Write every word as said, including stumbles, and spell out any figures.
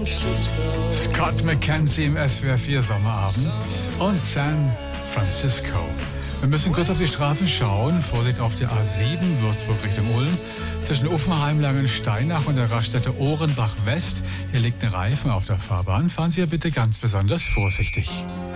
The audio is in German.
Scott McKenzie im S W R vier Sommerabend und San Francisco. Wir müssen kurz auf die Straßen schauen. Vorsicht auf der A sieben, Würzburg Richtung Ulm. Zwischen Uffenheim, Langensteinach und der Raststätte Ohrenbach West. Hier liegt ein Reifen auf der Fahrbahn. Fahren Sie ja bitte ganz besonders vorsichtig.